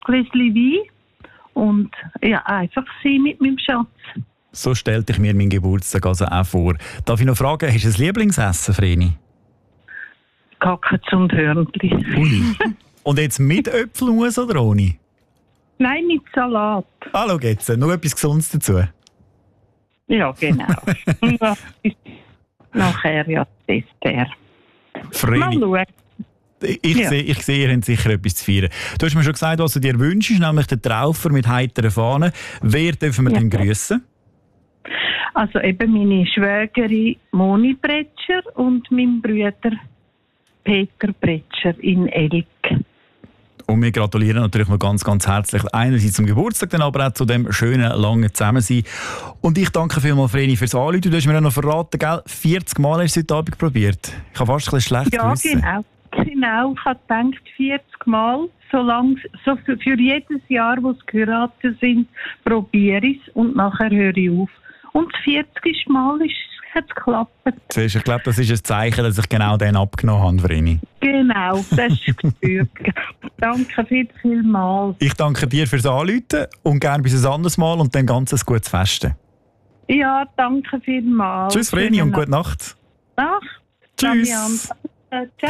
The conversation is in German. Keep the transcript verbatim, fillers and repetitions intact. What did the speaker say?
Gläschen Wein und ja, einfach sein mit meinem Schatz. So stellte ich mir meinen Geburtstag also auch vor. Darf ich noch fragen, hast du ein Lieblingsessen, Vreni? Kackens und Hörnli. Ui. Und jetzt mit Äpfelmus oder ohne? Nein, mit Salat. Ah, schau jetzt, noch etwas Gesundes dazu. Ja, genau. Und das ist nachher ja das Dessert. Vreni. Mal schauen. Ich, Ja. sehe, ich sehe, ihr habt sicher etwas zu feiern. Du hast mir schon gesagt, was du dir wünschst, nämlich den Traufer mit heiteren Fahnen. Wer dürfen wir Ja. denn grüßen? Also eben meine Schwägerin Moni Bretscher und mein Bruder Peter Bretscher in Elk. Und wir gratulieren natürlich mal ganz, ganz herzlich einerseits zum Geburtstag, dann aber auch zu dem schönen, langen Zusammensein. Und ich danke vielmals, Vreni, fürs Anrufen. Du hast mir ja noch verraten, gell? vierzig Mal hast du heute Abend probiert. Ich habe fast ein bisschen schlecht Ja, gewissen. genau. Genau, ich habe gedacht, vierzig Mal, solange, so für, für jedes Jahr, wo sie geheiratet sind, probiere ich es und nachher höre ich auf. Und das vierzigste Mal ist, hat es geklappt. Siehst du, ich glaube, das ist ein Zeichen, dass ich genau den abgenommen habe, Vreni. Genau, das ist gespürt. Danke viel, viel mal. Ich danke dir fürs Anrufen und gerne bis ein anderes Mal und dann ganz ein gutes Festen. Ja, danke viel mal. Tschüss, Vreni, und gute Nacht. Nacht. Tschüss. Damian. Ciao.